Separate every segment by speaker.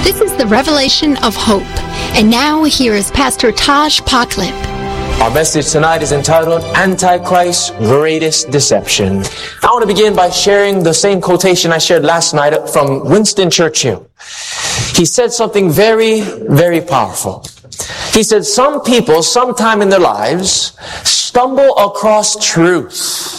Speaker 1: This is the Revelation of Hope. And now here is Pastor Taj Paklip.
Speaker 2: Our message tonight is entitled Antichrist's Greatest Deception. I want to begin by sharing the same quotation I shared last night from Winston Churchill. He said something very, very powerful. He said, some people sometime in their lives stumble across truth.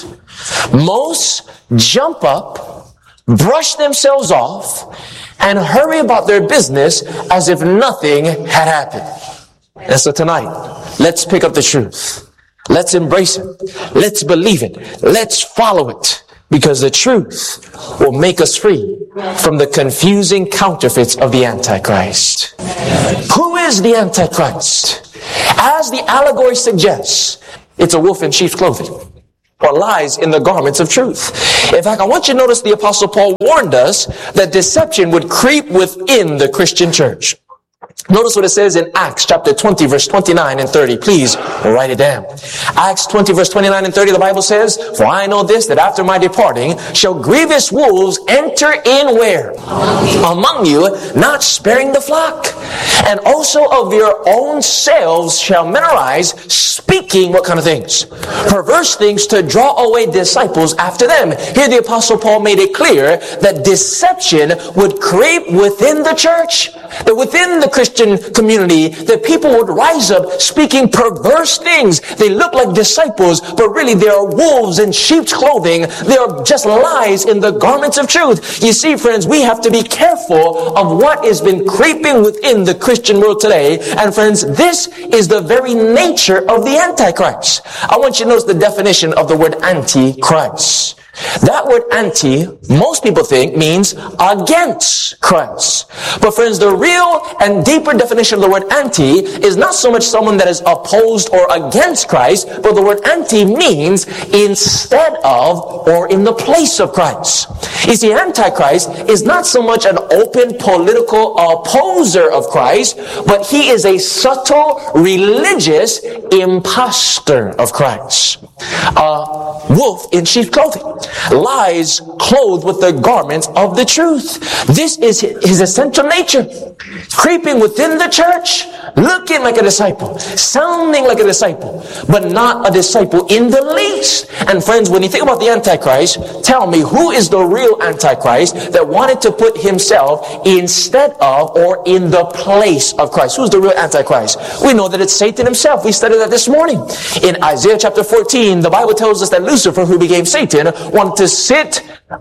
Speaker 2: Most jump up, brush themselves off, and hurry about their business as if nothing had happened. And so tonight, let's pick up the truth. Let's embrace it. Let's believe it. Let's follow it. Because the truth will make us free from the confusing counterfeits of the Antichrist. Who is the Antichrist? As the allegory suggests, it's a wolf in sheep's clothing, or lies in the garments of truth. In fact, I want you to notice the Apostle Paul warned us that deception would creep within the Christian church. Notice what it says in Acts chapter 20, verse 29 and 30. Please write it down. Acts 20, verse 29 and 30, the Bible says, "For I know this, that after my departing shall grievous wolves enter in" where? Among you, not sparing the flock. "And also of your own selves shall men arise, speaking" what kind of things? "Perverse things, to draw away disciples after them." Here the Apostle Paul made it clear that deception would creep within the church, that within the Christian community, that people would rise up speaking perverse things. They look like disciples, but really they are wolves in sheep's clothing. They are just lies in the garments of truth. You see, friends, we have to be careful of what has been creeping within the Christian world today. And friends, this is the very nature of the Antichrist. I want you to notice the definition of the word Antichrist. That word anti, most people think, means against Christ. But friends, the real and deeper definition of the word anti is not so much someone that is opposed or against Christ, but the word anti means instead of or in the place of Christ. You see, Antichrist is not so much an open political opposer of Christ, but he is a subtle religious imposter of Christ. A wolf in sheep's clothing. Lies clothed with the garments of the truth. This is his essential nature. Creeping within the church, looking like a disciple, sounding like a disciple, but not a disciple in the least. And friends, when you think about the Antichrist, tell me, who is the real Antichrist that wanted to put himself instead of or in the place of Christ? Who's the real Antichrist? We know that it's Satan himself. We studied that this morning. In Isaiah chapter 14, the Bible tells us that Lucifer, who became Satan, wanted to sit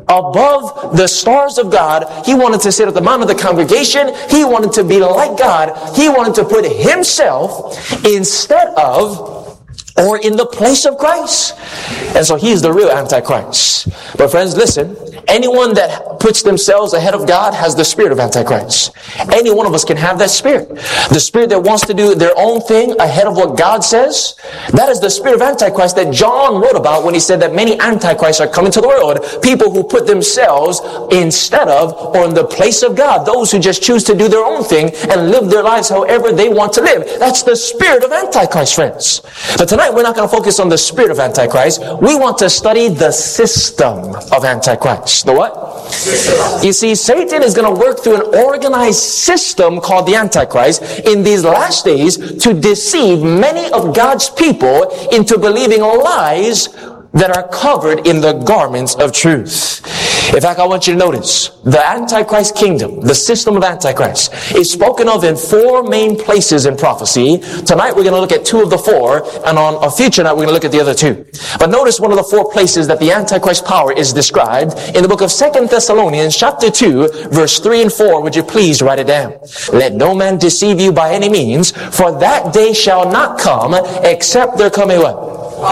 Speaker 2: above the stars of God. He wanted to sit at the mount of the congregation. He wanted to be like God. He wanted to put himself instead of or in the place of Christ. And so he is the real Antichrist. But friends, listen, anyone that puts themselves ahead of God has the spirit of Antichrist. Any one of us can have that spirit. The spirit that wants to do their own thing ahead of what God says, that is the spirit of Antichrist that John wrote about when he said that many Antichrists are coming to the world. People who put themselves instead of or in the place of God. Those who just choose to do their own thing and live their lives however they want to live. That's the spirit of Antichrist, friends. But tonight we're not going to focus on the spirit of Antichrist. We want to study the system of Antichrist. The what? You see, Satan is going to work through an organized system called the Antichrist in these last days to deceive many of God's people into believing lies that are covered in the garments of truth. In fact, I want you to notice the Antichrist kingdom, the system of Antichrist, is spoken of in 4 main places in prophecy. Tonight we're going to look at 2 of the 4, and on a future night we're going to look at the other 2. But notice one of the 4 places that the Antichrist power is described in the book of 2 Thessalonians chapter 2, verse 3 and 4. Would you please write it down? "Let no man deceive you by any means, for that day shall not come, except there come a what?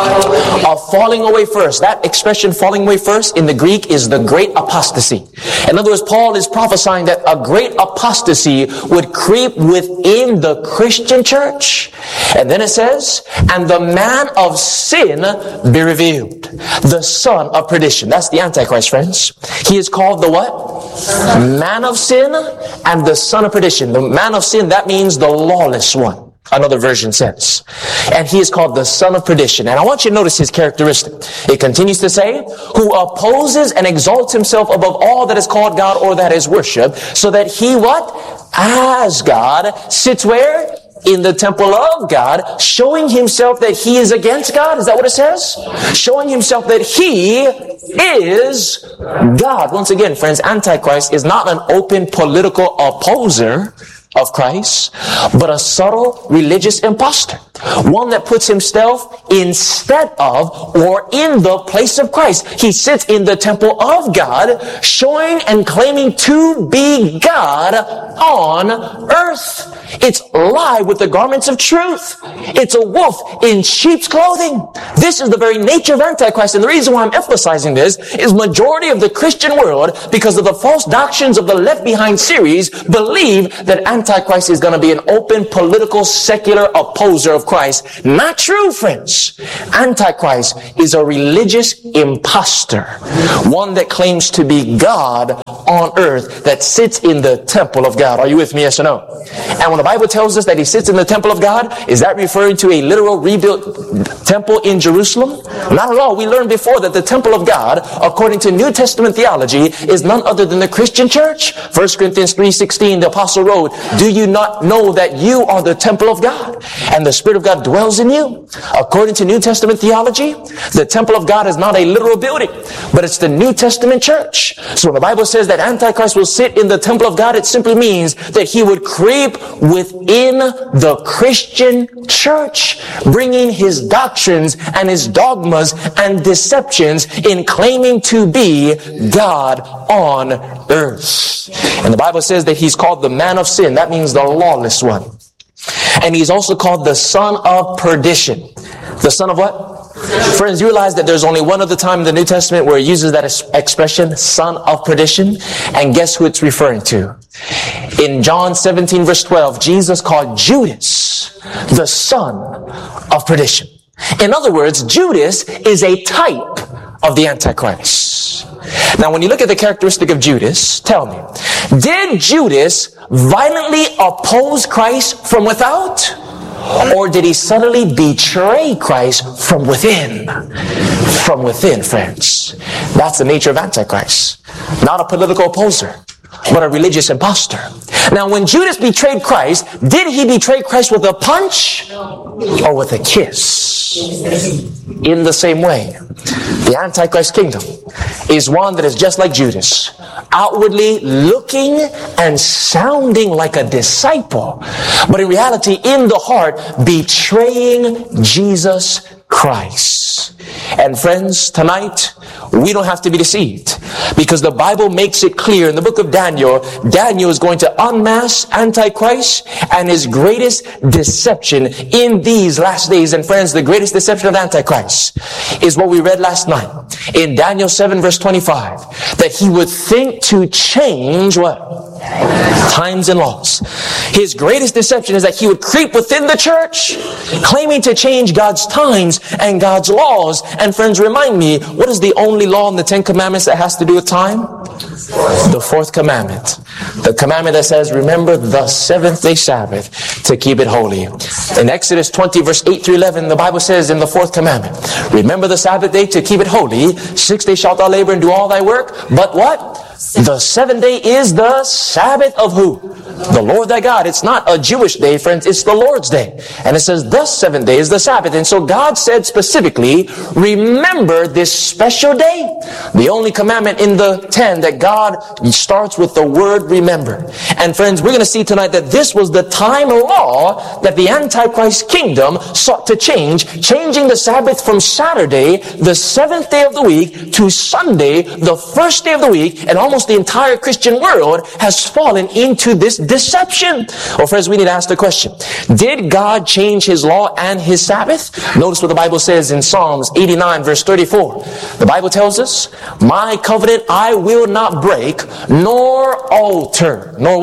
Speaker 2: A falling away first." That expression, falling away first, in the Greek is the great apostasy. In other words, Paul is prophesying that a great apostasy would creep within the Christian church. And then it says, "And the man of sin be revealed, the son of perdition." That's the Antichrist, friends. He is called the what? Man of sin and the son of perdition. The man of sin, that means the lawless one. another version says. And he is called the son of perdition. And I want you to notice his characteristic. It continues to say, who opposes and exalts himself above all that is called God or that is worshipped, so that he what? As God sits where? In the temple of God, showing himself that he is against God. Is that what it says? Showing himself that he is God. Once again, friends, Antichrist is not an open political opposer of Christ, but a subtle religious impostor. One that puts himself instead of or in the place of Christ. He sits in the temple of God, showing and claiming to be God on earth. It's lie with the garments of truth. It's a wolf in sheep's clothing. This is the very nature of Antichrist. And the reason why I'm emphasizing this is majority of the Christian world, because of the false doctrines of the Left Behind series, believe that Antichrist is going to be an open, political, secular opposer of Christ. Not true, friends. Antichrist is a religious imposter. One that claims to be God on earth, that sits in the temple of God. Are you with me, yes or no? And when the Bible tells us that he sits in the temple of God, is that referring to a literal rebuilt temple in Jerusalem? Not at all. We learned before that the temple of God, according to New Testament theology, is none other than the Christian church. 1 Corinthians 3:16, the apostle wrote, do you not know that you are the temple of God and the Spirit of God dwells in you? According to New Testament theology, the temple of God is not a literal building, but it's the New Testament church. So when the Bible says that Antichrist will sit in the temple of God, it simply means that he would creep within the Christian church, bringing his doctrines and his dogmas and deceptions in claiming to be God on earth. And the Bible says that he's called the man of sin. That means the lawless one. And he's also called the son of perdition. The son of what? Friends, you realize that there's only one other time in the New Testament where it uses that expression, son of perdition? And guess who it's referring to? In John 17 verse 12, Jesus called Judas the son of perdition. In other words, Judas is a type of the Antichrist. Now, when you look at the characteristic of Judas, tell me, did Judas violently oppose Christ from without? Or did he subtly betray Christ from within? From within, friends. That's the nature of Antichrist. Not a political opposer, but a religious impostor. Now, when Judas betrayed Christ, did he betray Christ with a punch or with a kiss? In the same way, the Antichrist kingdom is one that is just like Judas, outwardly looking and sounding like a disciple, but in reality, in the heart, betraying Jesus Christ. And friends, tonight, we don't have to be deceived, because the Bible makes it clear in the book of Daniel, Daniel is going to unmask Antichrist and his greatest deception in these last days. And friends, the greatest deception of Antichrist is what we read last night in Daniel 7 verse 25, that he would think to change what? Times and laws. His greatest deception is that he would creep within the church, claiming to change God's times and God's laws. And friends, remind me, what is the only law in the 10 Commandments that has to do with time? The fourth commandment. The commandment that says, remember the seventh day Sabbath to keep it holy. In Exodus 20 verse 8 through 11, the Bible says in the fourth commandment, remember the Sabbath day to keep it holy. 6 days shalt thou labor and do all thy work. But what? The seventh day is the Sabbath of who? The Lord thy God. It's not a Jewish day, friends. It's the Lord's day. And it says the seventh day is the Sabbath. And so God said specifically, remember this special day. The only commandment in the 10 that God starts with the word remember. And friends, we're going to see tonight that this was the time law that the Antichrist kingdom sought to change, changing the Sabbath from Saturday, the seventh day of the week, to Sunday, the first day of the week. And almost the entire Christian world has fallen into this deception. Well, friends, we need to ask the question, did God change his law and his Sabbath? Notice what the Bible says in Psalms 89 verse 34. The Bible tells us, my covenant I will not break, nor alter. Nor what?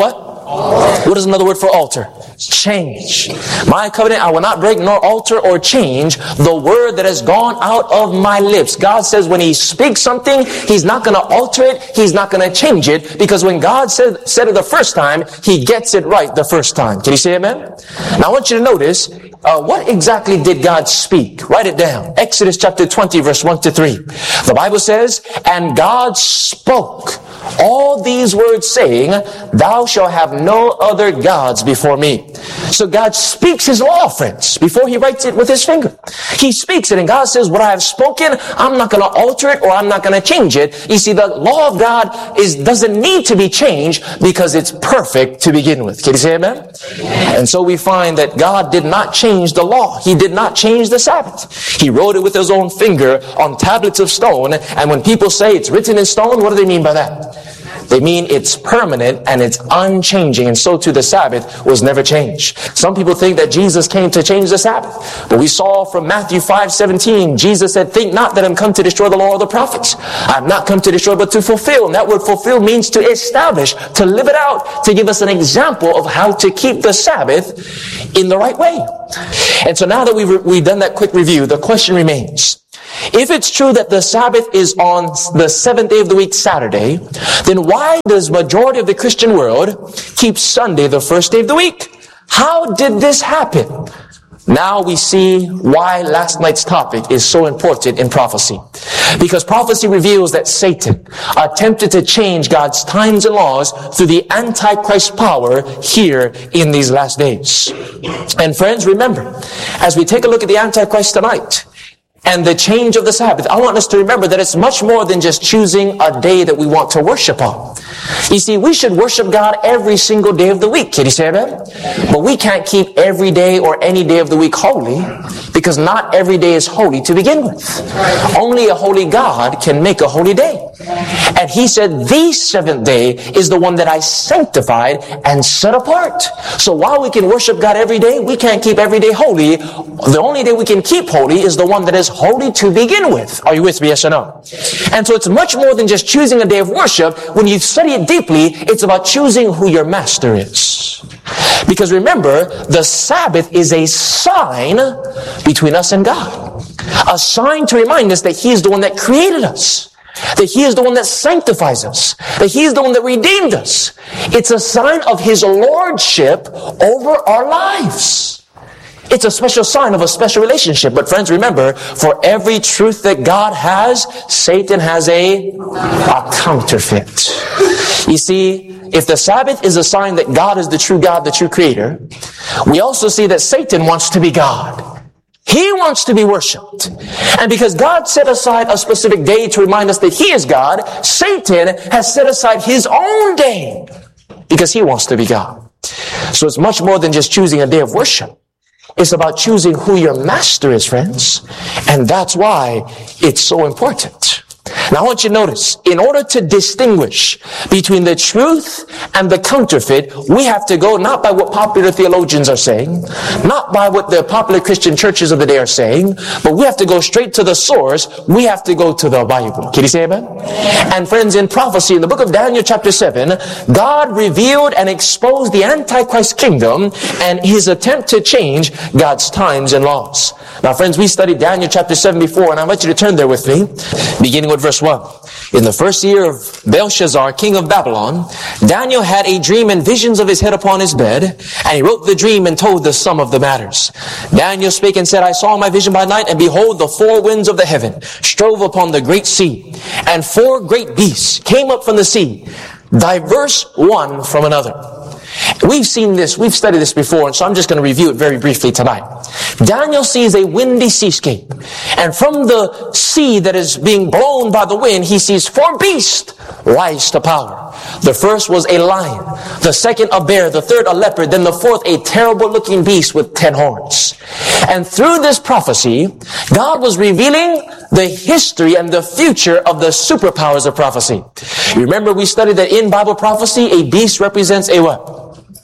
Speaker 2: What is another word for alter? Change. My covenant I will not break nor alter or change the word that has gone out of my lips. God says when He speaks something, He's not going to alter it. He's not going to change it, because when God said it the first time, He gets it right the first time. Can you say amen? Now I want you to notice, what exactly did God speak? Write it down. Exodus chapter 20 verse 1 to 3. The Bible says, and God spoke all these words, saying, thou shalt have no other gods before me. So God speaks His law, friends, before He writes it with His finger. He speaks it, and God says, what I have spoken, I'm not going to alter it, or I'm not going to change it. You see, the law of God doesn't need to be changed, because it's perfect to begin with. Can you say amen? And so we find that God did not change the law. He did not change the Sabbath. He wrote it with His own finger on tablets of stone. And when people say it's written in stone, what do they mean by that? They mean it's permanent and it's unchanging. And so too the Sabbath was never changed. Some people think that Jesus came to change the Sabbath. But we saw from Matthew 5:17, Jesus said, think not that I'm come to destroy the law or the prophets. I'm not come to destroy, but to fulfill. And that word fulfill means to establish, to live it out, to give us an example of how to keep the Sabbath in the right way. And so now that we've done that quick review, the question remains. If it's true that the Sabbath is on the seventh day of the week, Saturday, then why does majority of the Christian world keep Sunday the first day of the week? How did this happen? Now we see why last night's topic is so important in prophecy. Because prophecy reveals that Satan attempted to change God's times and laws through the Antichrist power here in these last days. And friends, remember, as we take a look at the Antichrist tonight, and the change of the Sabbath, I want us to remember that it's much more than just choosing a day that we want to worship on. You see, we should worship God every single day of the week. Can you say amen? But we can't keep every day or any day of the week holy, because not every day is holy to begin with. Only a holy God can make a holy day. And He said, the seventh day is the one that I sanctified and set apart. So while we can worship God every day, we can't keep every day holy. The only day we can keep holy is the one that is holy to begin with. Are you with me? Yes or no? And so it's much more than just choosing a day of worship. When you study it deeply, it's about choosing who your master is. Because remember, the Sabbath is a sign between us and God. A sign to remind us that He is the one that created us. That He is the one that sanctifies us. That He is the one that redeemed us. It's a sign of His lordship over our lives. It's a special sign of a special relationship. But friends, remember, for every truth that God has, Satan has a counterfeit. You see, if the Sabbath is a sign that God is the true God, the true Creator, we also see that Satan wants to be God. He wants to be worshipped. And because God set aside a specific day to remind us that He is God, Satan has set aside his own day because he wants to be God. So it's much more than just choosing a day of worship. It's about choosing who your master is, friends. And that's why it's so important. Now I want you to notice, in order to distinguish between the truth and the counterfeit, we have to go not by what popular theologians are saying, not by what the popular Christian churches of the day are saying, but we have to go straight to the source. We have to go to the Bible. Can you say amen? And friends, in prophecy, in the book of Daniel chapter 7, God revealed and exposed the Antichrist kingdom and his attempt to change God's times and laws. Now friends, we studied Daniel chapter 7 before, and I want you to turn there with me, beginning with verse 1. In the first year of Belshazzar, king of Babylon, Daniel had a dream and visions of his head upon his bed, and he wrote the dream and told the sum of the matters. Daniel spake and said, I saw my vision by night, and behold, the four winds of the heaven strove upon the great sea, and four great beasts came up from the sea, diverse one from another. We've seen this, we've studied this before, and so I'm just going to review it very briefly tonight. Daniel sees a windy seascape, and from the sea that is being blown by the wind, he sees four beasts rise to power. The first was a lion, the second a bear, the third a leopard, then the fourth a terrible looking beast with 10 horns. And through this prophecy, God was revealing the history and the future of the superpowers of prophecy. Remember, we studied that in Bible prophecy, a beast represents a what?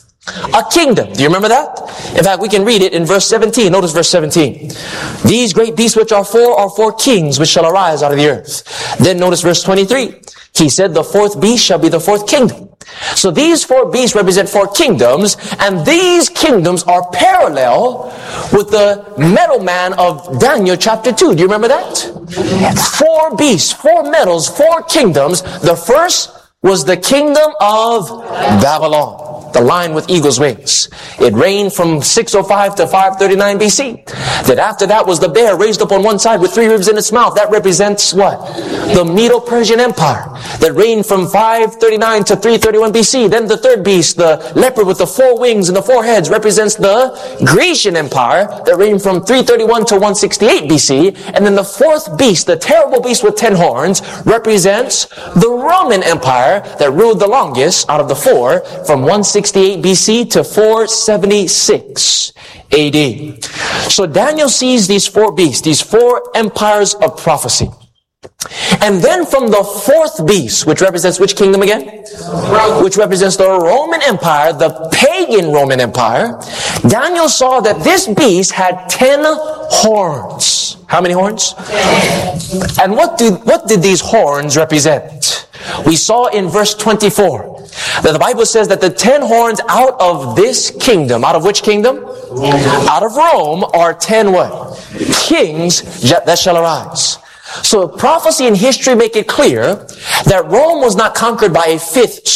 Speaker 2: A kingdom. Do you remember that? In fact, we can read it in verse 17. Notice verse 17. These great beasts which are four kings which shall arise out of the earth. Then notice verse 23. He said the fourth beast shall be the fourth kingdom. So these four beasts represent four kingdoms, and these kingdoms are parallel with the metal man of Daniel chapter 2. Do you remember that? Four beasts, four metals, four kingdoms. The first was the kingdom of Babylon, the lion with eagle's wings. It reigned from 605 to 539 BC. Then after that was the bear raised up on one side with three ribs in its mouth. That represents what? The Medo-Persian Empire that reigned from 539 to 331 BC. Then the third beast, the leopard with the four wings and the four heads, represents the Grecian Empire that reigned from 331 to 168 BC. And then the fourth beast, the terrible beast with 10 horns, represents the Roman Empire that ruled the longest out of the four from 168 BC to 476 AD. So Daniel sees these four beasts, these four empires of prophecy. And then from the fourth beast, which represents which kingdom again? Which represents the Roman Empire, the pagan Roman Empire, Daniel saw that this beast had 10 horns. How many horns? And what did these horns represent? We saw in verse 24 that the Bible says that the 10 horns out of this kingdom, out of which kingdom? Out of Rome, are 10 what? Kings that shall arise. So prophecy and history make it clear that Rome was not conquered by a fifth